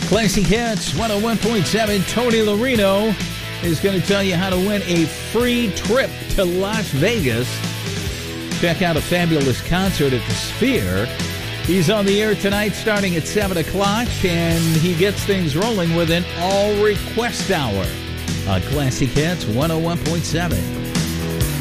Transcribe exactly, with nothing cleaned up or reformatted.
Classic Hits one oh one point seven. Tony Larino is going to tell you how to win a free trip to Las Vegas. Check out a fabulous concert at the Sphere. He's on the air tonight starting at seven o'clock, and he gets things rolling with an all-request hour on Classic Hits one oh one point seven.